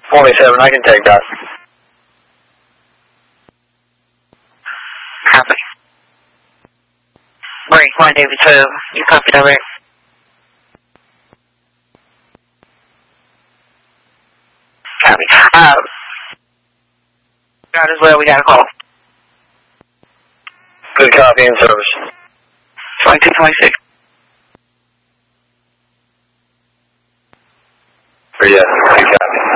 27, I can take that. Copy. Break 1, David 12. You copy direct. Copy. Got as well, we got a call. Good copy in service. 2226. Yeah, good copy.